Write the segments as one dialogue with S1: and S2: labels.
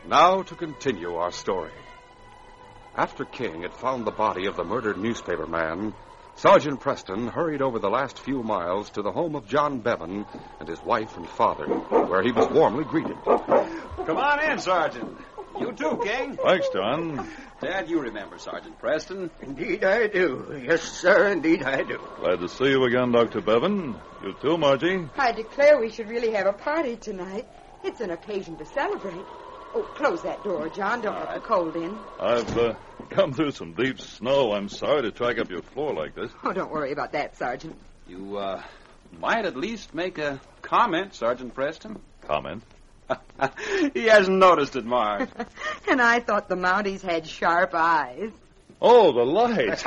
S1: Now to continue our story. After King had found the body of the murdered newspaper man, Sergeant Preston hurried over the last few miles to the home of John Bevan and his wife and father, where he was warmly greeted.
S2: Come on in, Sergeant. You too, King.
S3: Thanks, John.
S2: Dad, you remember Sergeant Preston.
S4: Indeed I do. Yes, sir, indeed I do.
S3: Glad to see you again, Dr. Bevan. You too, Margie.
S5: I declare we should really have a party tonight. It's an occasion to celebrate. Oh, close that door, John. Don't let the cold in.
S3: I've come through some deep snow. I'm sorry to track up your floor like this.
S5: Oh, don't worry about that, Sergeant.
S2: You might at least make a comment, Sergeant Preston.
S3: Comment?
S2: He hasn't noticed it, Marge.
S5: And I thought the Mounties had sharp eyes.
S3: Oh, the light.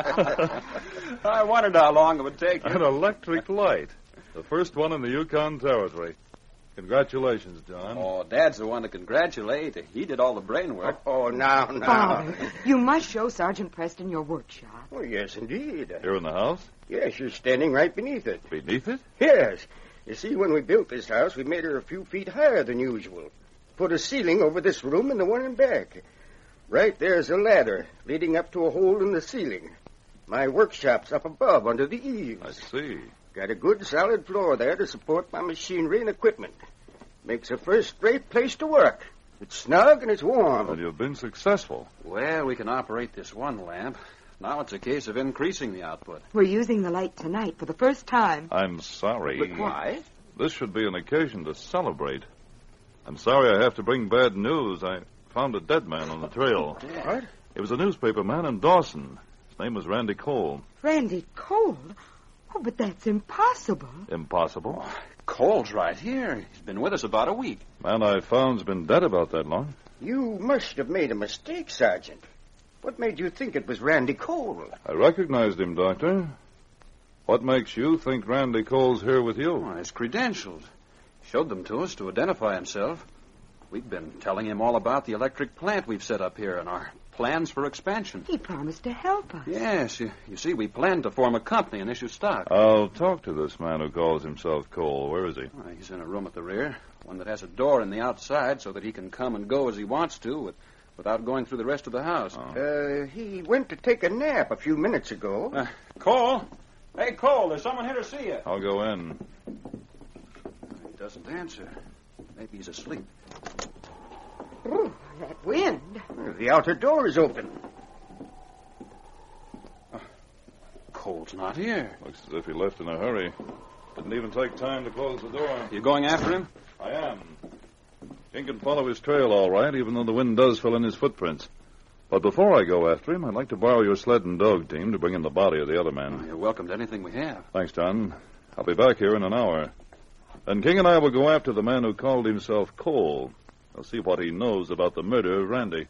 S2: I wondered how long it would take you.
S3: An electric light. The first one in the Yukon Territory. Congratulations, John.
S2: Oh, Dad's the one to congratulate. He did all the brain work.
S4: Oh, now.
S5: Father, you must show Sergeant Preston your workshop.
S4: Oh, yes, indeed.
S3: Here in the house?
S4: Yes, you're standing right beneath it.
S3: Beneath it?
S4: Yes. You see, when we built this house, we made her a few feet higher than usual. Put a ceiling over this room and the one in back. Right there's a ladder leading up to a hole in the ceiling. My workshop's up above under the eaves.
S3: I see.
S4: Got a good solid floor there to support my machinery and equipment. Makes a first-rate place to work. It's snug and it's warm.
S3: And you've been successful.
S2: Well, we can operate this one lamp. Now it's a case of increasing the output.
S5: We're using the light tonight for the first time.
S3: I'm sorry.
S2: But why?
S3: This should be an occasion to celebrate. I'm sorry I have to bring bad news. I found a dead man on the trail.
S4: What?
S3: He was a newspaper man in Dawson. His name was Randy Cole.
S5: Randy Cole? Oh, but that's impossible.
S3: Impossible?
S2: Oh, Cole's right here. He's been with us about a week.
S3: Man I found's been dead about that long.
S4: You must have made a mistake, Sergeant. What made you think it was Randy Cole?
S3: I recognized him, Doctor. What makes you think Randy Cole's here with you?
S2: Oh, his credentials. Showed them to us to identify himself. We've been telling him all about the electric plant we've set up here and our plans for expansion.
S5: He promised to help us.
S2: Yes, you see, we plan to form a company and issue stock.
S3: I'll talk to this man who calls himself Cole. Where is he?
S2: He's in a room at the rear, one that has a door in the outside so that he can come and go as he wants to without going through the rest of the house.
S4: He went to take a nap a few minutes ago.
S2: Cole? Hey, Cole, there's someone here to see you.
S3: I'll go in.
S2: He doesn't answer. Maybe he's asleep.
S5: Ooh, that wind.
S4: The outer door is open.
S2: Cole's not here.
S3: Looks as if he left in a hurry. Didn't even take time to close the door.
S2: You going after him?
S3: I am. King can follow his trail all right, even though the wind does fill in his footprints. But before I go after him, I'd like to borrow your sled and dog team to bring in the body of the other man.
S2: You're welcome to anything we have.
S3: Thanks, John. I'll be back here in an hour. Then King and I will go after the man who called himself Cole. I'll see what he knows about the murder of Randy.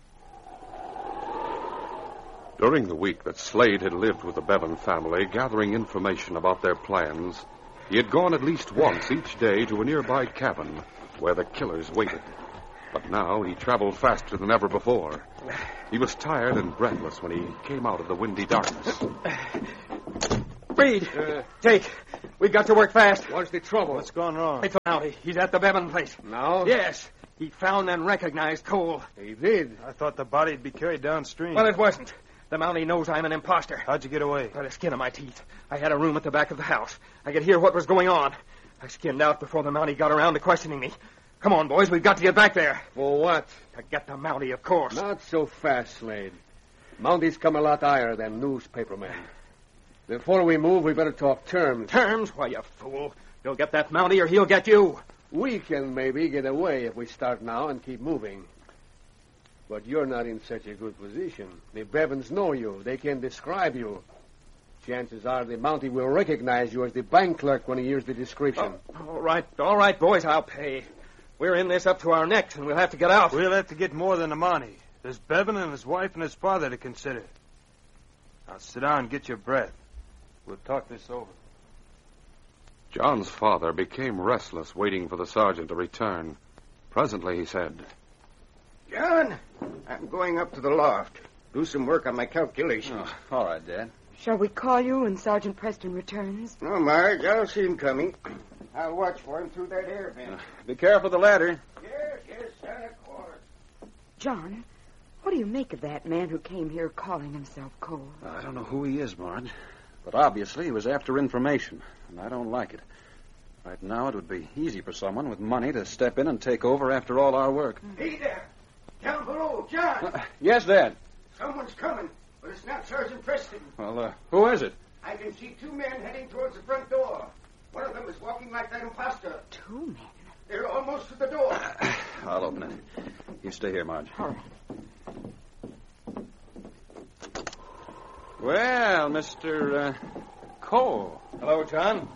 S1: During the week that Slade had lived with the Bevan family, gathering information about their plans, he had gone at least once each day to a nearby cabin where the killers waited. But now he traveled faster than ever before. He was tired and breathless when he came out of the windy darkness.
S6: Reed, Jake, we've got to work fast.
S7: What's the trouble?
S6: What's gone wrong? It's Mountie. He's at the Bevan place.
S7: Now?
S6: Yes. He found and recognized Cole.
S7: He did.
S8: I thought the body'd be carried downstream.
S6: Well, it wasn't. The Mountie knows I'm an imposter.
S8: How'd you get away?
S6: By the skin of my teeth. I had a room at the back of the house. I could hear what was going on. I skinned out before the Mountie got around to questioning me. Come on, boys. We've got to get back there.
S7: For what?
S6: To get the Mountie, of course.
S7: Not so fast, Slade. Mounties come a lot higher than newspapermen. Before we move, we better talk terms.
S6: Terms? Why, you fool. You'll get that Mountie or he'll get you.
S7: We can maybe get away if we start now and keep moving. But you're not in such a good position. The Bevans know you. They can describe you. Chances are the Mountie will recognize you as the bank clerk when he hears the description.
S6: All right, boys, I'll pay. We're in this up to our necks, and we'll have to get out.
S8: We'll have to get more than the Mountie. There's Bevan and his wife and his father to consider. Now sit down and get your breath. We'll talk this over.
S1: John's father became restless, waiting for the sergeant to return. Presently, he said,
S4: John, I'm going up to the loft. Do some work on my calculations.
S2: Oh, all right, Dad.
S5: Shall we call you when Sergeant Preston returns?
S4: No, Marge, I'll see him coming. I'll watch for him through that air vent.
S2: Be careful of the ladder.
S4: Yes, of course.
S5: John, what do you make of that man who came here calling himself Cole?
S2: I don't know who he is, Marge. But obviously he was after information, and I don't like it. Right now it would be easy for someone with money to step in and take over after all our work.
S4: Hey there! Down below, John!
S2: Yes, Dad.
S4: Someone's coming, but it's not Sergeant Preston.
S2: Well, who is it?
S4: I can see two men heading towards the front door. One of them is walking like that imposter.
S5: Two men?
S4: They're almost to the door.
S2: I'll open it. You stay here, Marge.
S5: All right.
S2: Well, Mr. Cole.
S6: Hello, John.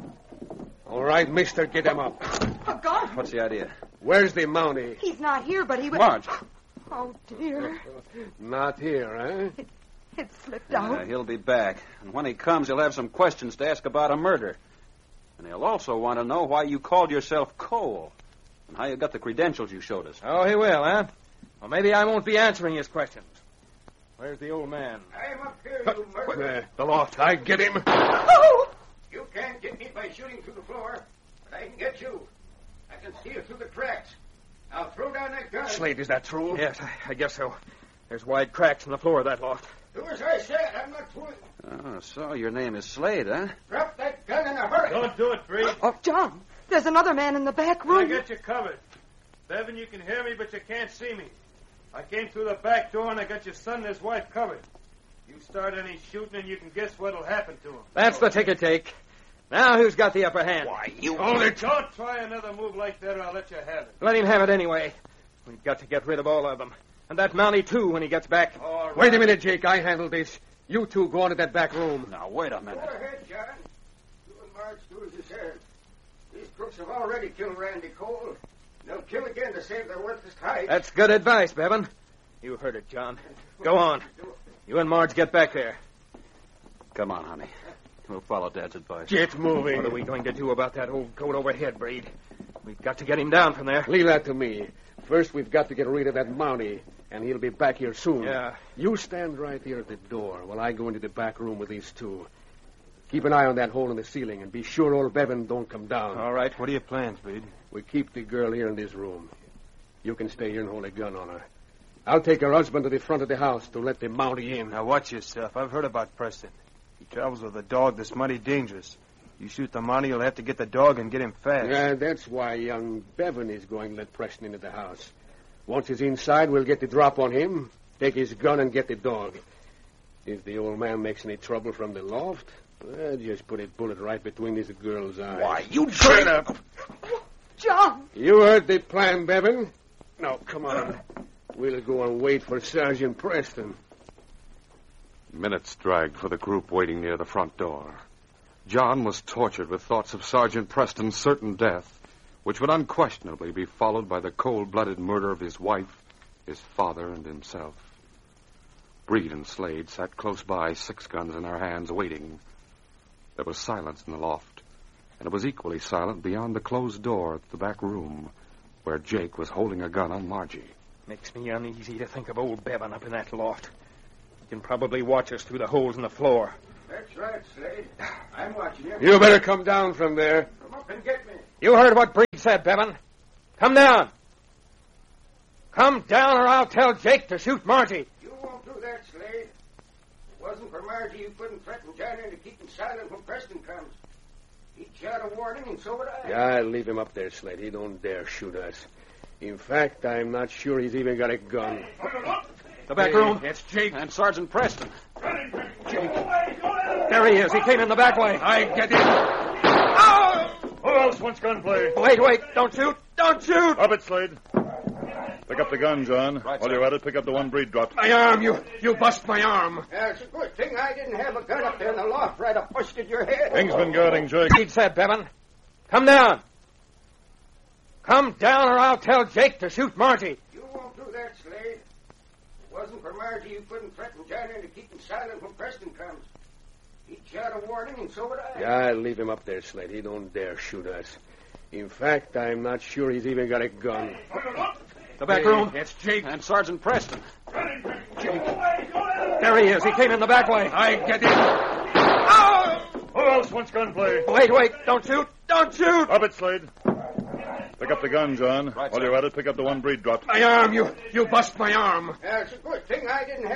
S7: All right, mister, get him up.
S5: Oh, God.
S2: What's the idea?
S7: Where's the Mountie?
S5: He's not here, but he was...
S2: Marge.
S5: Oh, dear.
S7: Not here, eh?
S5: It slipped out.
S2: He'll be back. And when he comes, he'll have some questions to ask about a murder. And he'll also want to know why you called yourself Cole. And how you got the credentials you showed us.
S6: Oh, he will, huh? Well, maybe I won't be answering his questions. Where's the old man?
S4: I'm up here, you murderer.
S7: The loft. I get him.
S5: Oh!
S4: You can't get me by shooting through the floor, but I can get you. I can see you through the cracks. Now throw down that gun.
S7: Slade, is that true?
S6: Yes, I guess so. There's wide cracks in the floor of that loft.
S4: Do as I said. I'm not fooling.
S2: Oh, so your name is Slade, huh?
S4: Drop that gun in a hurry.
S8: Don't do it, Breed.
S5: Oh, John, there's another man in the back
S8: I
S5: room.
S8: got you covered. Bevan, you can hear me, but you can't see me. I came through the back door, and I got your son and his wife covered. You start any shooting, and you can guess what'll happen to them.
S6: That's the ticket take. Now who's got the upper hand?
S7: Why, you hold it.
S8: Don't try another move like that, or I'll let you have it.
S6: Let him have it anyway. We've got to get rid of all of them. And that Mountie, too, when he gets back.
S8: All right.
S7: Wait a minute, Jake. I handle this. You two go on to that back room.
S2: Now, wait a
S4: Go
S2: minute.
S4: ahead, John. You and Marge do as you said. These crooks have already killed Randy Cole. They'll kill again to save their worthless hide.
S6: That's good advice, Bevan. You heard it, John. Go on. You and Marge get back there.
S2: Come on, honey. We'll follow Dad's advice.
S7: Get moving.
S6: What are we going to do about that old goat overhead, Breed? We've got to get him down from there.
S7: Leave that to me. First, we've got to get rid of that Mountie, and he'll be back here soon.
S6: Yeah.
S7: You stand right here at the door while I go into the back room with these two. Keep an eye on that hole in the ceiling, and be sure old Bevan don't come down.
S6: All right.
S8: What are your plans, Breed?
S7: We keep the girl here in this room. You can stay here and hold a gun on her. I'll take her husband to the front of the house to let the Mountie in.
S8: Now, watch yourself. I've heard about Preston. He travels with a dog that's mighty dangerous. You shoot the Mountie, you'll have to get the dog and get him fast.
S7: Yeah, that's why young Bevan is going to let Preston into the house. Once he's inside, we'll get the drop on him, take his gun, and get the dog. If the old man makes any trouble from the loft, well, just put a bullet right between this girl's eyes.
S2: Why, you
S7: Shut up!
S5: John!
S7: You heard the plan, Bevan. Now, come on. We'll go and wait for Sergeant Preston.
S1: Minutes dragged for the group waiting near the front door. John was tortured with thoughts of Sergeant Preston's certain death, which would unquestionably be followed by the cold-blooded murder of his wife, his father, and himself. Breed and Slade sat close by, 6 guns in their hands, waiting. There was silence in the loft, and it was equally silent beyond the closed door at the back room, where Jake was holding a gun on Margie.
S6: Makes me uneasy to think of old Bevan up in that loft. He can probably watch us through the holes in the floor.
S4: That's right, Slade. I'm watching you.
S7: You better come down from there.
S4: Come up and get me.
S6: You heard what Breed said, Bevan. Come down. Come down or I'll tell Jake to shoot Margie.
S4: You won't do that, Slade. If it wasn't for Margie, you couldn't threaten John into keeping silent when Preston comes. He'd shout a warning, and so would I.
S7: Yeah, I'll leave him up there, Slade. He don't dare shoot us. In fact, I'm not sure he's even got a gun.
S6: The back room.
S7: That's Jake.
S2: And Sergeant Preston.
S6: There he is. He came in the back way.
S7: I get him.
S6: Oh!
S3: Who else wants gunplay?
S6: Wait. Don't shoot. Don't shoot.
S3: Up it, Slade. Pick up the gun, John.
S2: Right,
S3: While
S2: sir.
S3: you're at it, pick up the one Breed dropped.
S7: My arm. You bust my arm.
S4: It's a good thing I didn't have a gun up there in the loft right up busted your head.
S3: King's been guarding Jake.
S6: Breed said, Bevan. Come down. Come down or I'll tell Jake to shoot Margie.
S4: You won't do that, Slade. If it wasn't for Margie, you couldn't threaten John into keeping silent when Preston comes. He'd shout a warning, and so would I.
S7: Yeah, I'll leave him up there, Slade. He don't dare shoot us. In fact, I'm not sure he's even got a gun.
S6: The back room.
S7: That's Jake.
S2: And Sergeant Preston.
S6: There he is. He came in the back way.
S7: I get him.
S6: Oh!
S3: Who else wants gunplay?
S6: Wait. Don't shoot. Don't shoot.
S3: Up it, Slade. Pick up the gun, John.
S2: Right,
S3: While
S2: sir.
S3: you're at it, pick up the one Breed dropped.
S6: My arm, you bust my arm.
S4: It's a good thing I didn't have